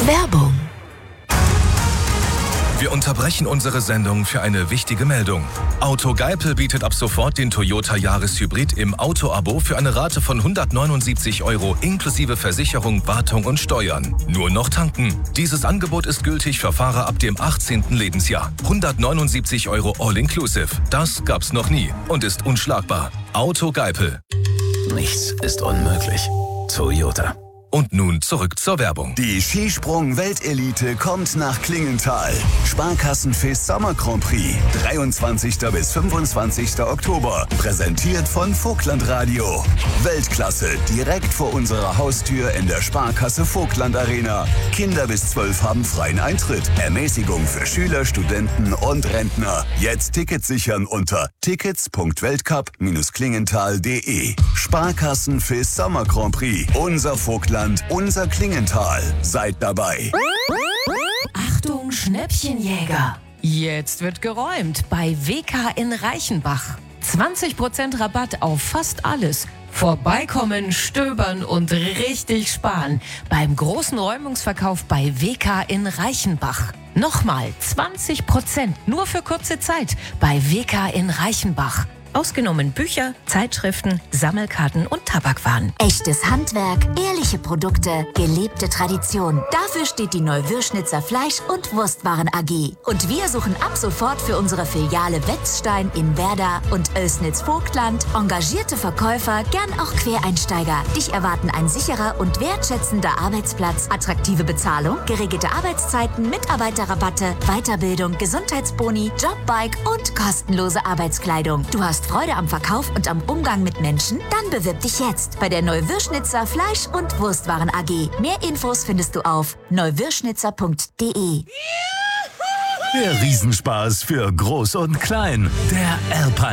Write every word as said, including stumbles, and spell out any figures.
Werbung. Wir unterbrechen unsere Sendung für eine wichtige Meldung. Autogeipel bietet ab sofort den Toyota Yaris Hybrid im Auto-Abo für eine Rate von hundertneunundsiebzig Euro inklusive Versicherung, Wartung und Steuern. Nur noch tanken. Dieses Angebot ist gültig für Fahrer ab dem achtzehnten Lebensjahr. hundertneunundsiebzig Euro all-inclusive. Das gab's noch nie und ist unschlagbar. Autogeipel. Nichts ist unmöglich. Toyota. Und nun zurück zur Werbung. Die Skisprung-Weltelite kommt nach Klingenthal. Sparkassenfest Sommer Grand Prix. dreiundzwanzigsten bis fünfundzwanzigsten Oktober. Präsentiert von Vogtland Radio. Weltklasse direkt vor unserer Haustür in der Sparkasse Vogtland Arena. Kinder bis zwölf haben freien Eintritt. Ermäßigung für Schüler, Studenten und Rentner. Jetzt Tickets sichern unter tickets punkt weltcup Bindestrich klingenthal punkt de. Sparkassenfest Sommer Grand Prix. Unser Vogtland. Unser Klingenthal. Seid dabei. Achtung, Schnäppchenjäger. Jetzt wird geräumt bei W K in Reichenbach. zwanzig Prozent Rabatt auf fast alles. Vorbeikommen, stöbern und richtig sparen. Beim großen Räumungsverkauf bei W K in Reichenbach. Nochmal zwanzig Prozent nur für kurze Zeit bei W K in Reichenbach. Ausgenommen Bücher, Zeitschriften, Sammelkarten und Tabakwaren. Echtes Handwerk, ehrliche Produkte, gelebte Tradition. Dafür steht die Neuwürschnitzer Fleisch- und Wurstwaren A G. Und wir suchen ab sofort für unsere Filiale Wetzstein in Werder und Oelsnitz-Vogtland engagierte Verkäufer, gern auch Quereinsteiger. Dich erwarten ein sicherer und wertschätzender Arbeitsplatz, attraktive Bezahlung, geregelte Arbeitszeiten, Mitarbeiterrabatte, Weiterbildung, Gesundheitsboni, Jobbike und kostenlose Arbeitskleidung. Du hast Freude am Verkauf und am Umgang mit Menschen? Dann bewirb dich jetzt bei der Neuwürschnitzer Fleisch- und Wurstwaren A G. Mehr Infos findest du auf neuwürschnitzer punkt de. Der Riesenspaß für Groß und Klein. Der Alpine.